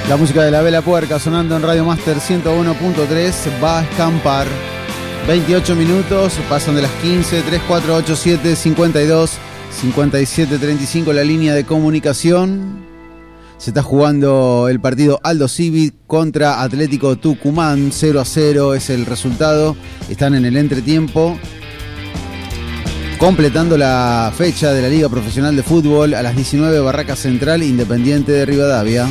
La música de La Vela Puerca sonando en Radio Master 101.3. Va a escampar. 28 minutos, pasan de las 15, 3, 4, 8, 7, 52, 57, 35 la línea de comunicación. Se está jugando el partido Aldo Civi contra Atlético Tucumán. 0-0 es el resultado. Están en el entretiempo, completando la fecha de la Liga Profesional de Fútbol. A las 19, Barraca Central, Independiente de Rivadavia.